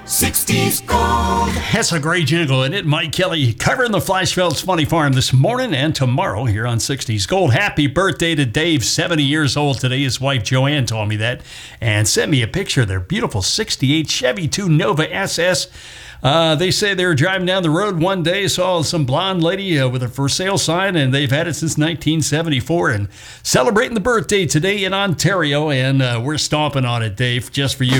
60s Gold. That's a great jingle, isn't it? Mike Kelly covering the Fleischfeld's Funny Farm this morning and tomorrow here on 60s Gold. Happy birthday to Dave, 70 years old today. His wife Joanne told me that and sent me a picture of their beautiful 68 Chevy 2 Nova SS. They say they were driving down the road one day, saw some blonde lady with a for sale sign, and they've had it since 1974 and celebrating the birthday today in Ontario, and we're stomping on it, Dave, just for you.